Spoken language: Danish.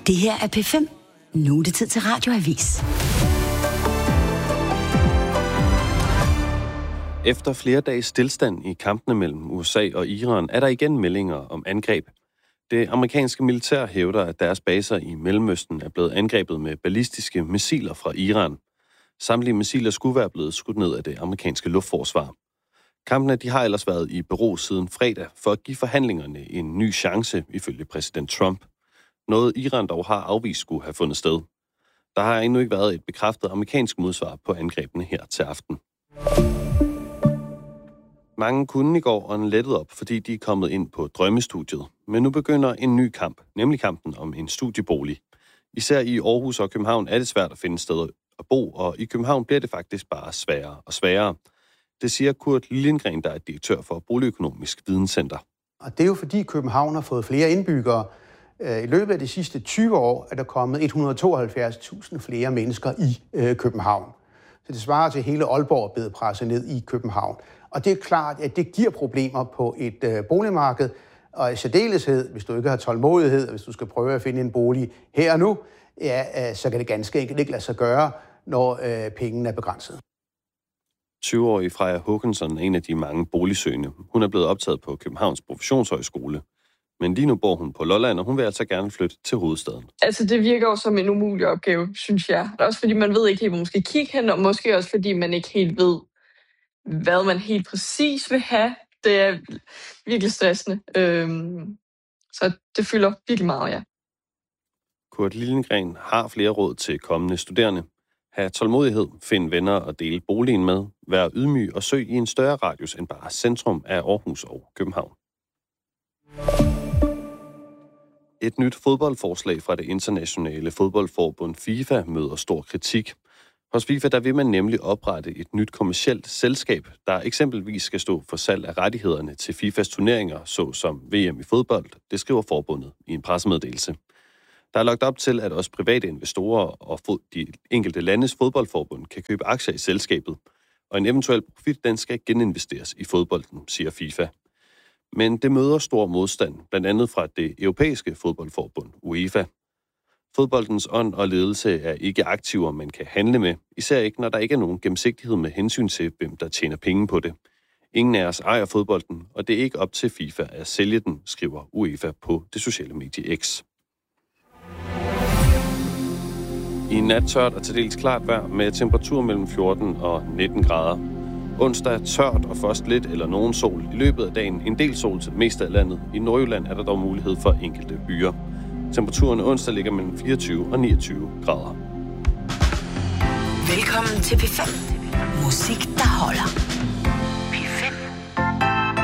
Det her er P5. Nu er det tid til Radioavis. Efter flere dages stilstand i kampene mellem USA og Iran, er der igen meldinger om angreb. Det amerikanske militær hævder, at deres baser i Mellemøsten er blevet angrebet med ballistiske missiler fra Iran. Samtlige missiler skulle være blevet skudt ned af det amerikanske luftforsvar. Kampene de har ellers været i bero siden fredag for at give forhandlingerne en ny chance, ifølge præsident Trump. Noget Iran dog har afvist skulle have fundet sted. Der har endnu ikke været et bekræftet amerikansk modsvar på angrebene her til aften. Mange kunne i går ånden lettet op, fordi de er kommet ind på drømmestudiet. Men nu begynder en ny kamp, nemlig kampen om en studiebolig. Især i Aarhus og København er det svært at finde steder at bo, og i København bliver det faktisk bare sværere og sværere. Det siger Kurt Lilliengren, der er direktør for Boligøkonomisk Videnscenter. Og det er jo fordi København har fået flere indbyggere. I løbet af de sidste 20 år er der kommet 172.000 flere mennesker i København. Så det svarer til, at hele Aalborg er blevet presset ned i København. Og det er klart, at det giver problemer på et boligmarked, og i særdeleshed, hvis du ikke har tålmodighed, og hvis du skal prøve at finde en bolig her og nu, ja, så kan det ganske enkelt ikke lade sig gøre, når pengene er begrænset. 20-årige Freja Håkansson er en af de mange boligsøgende. Hun er blevet optaget på Københavns Professionshøjskole. Men lige nu bor hun på Lolland, og hun vil altså gerne flytte til hovedstaden. Altså, det virker jo som en umulig opgave, synes jeg. Også fordi man ved ikke helt, hvor man skal kigge hen, og måske også fordi man ikke helt ved, hvad man helt præcis vil have. Det er virkelig stressende. Så det fylder virkelig meget, ja. Kurt Lilliengren har flere råd til kommende studerende. Ha' tålmodighed, find venner og dele boligen med. Vær ydmyg og søg i en større radius end bare centrum af Aarhus og København. Et nyt fodboldforslag fra det internationale fodboldforbund FIFA møder stor kritik. Hos FIFA der vil man nemlig oprette et nyt kommercielt selskab, der eksempelvis skal stå for salg af rettigheder til FIFAs turneringer, såsom VM i fodbold, det skriver forbundet i en pressemeddelelse. Der er lagt op til, at også private investorer og de enkelte landes fodboldforbund kan købe aktier i selskabet, og en eventuel profit den skal geninvesteres i fodbolden, siger FIFA. Men det møder stor modstand, blandt andet fra det europæiske fodboldforbund, UEFA. Fodboldens ånd og ledelse er ikke aktiver, man kan handle med, især ikke, når der ikke er nogen gennemsigtighed med hensyn til, hvem der tjener penge på det. Ingen af os ejer fodbolden, og det er ikke op til FIFA at sælge den, skriver UEFA på det sociale medie X. I nat tørt og til dels klart vejr med temperatur mellem 14 og 19 grader. Onsdag tørt og først lidt eller nogen sol. I løbet af dagen en del sol til det meste af landet. I Nordjylland er der dog mulighed for enkelte byer. Temperaturen onsdag ligger mellem 24 og 29 grader. Velkommen til P5. Musik, der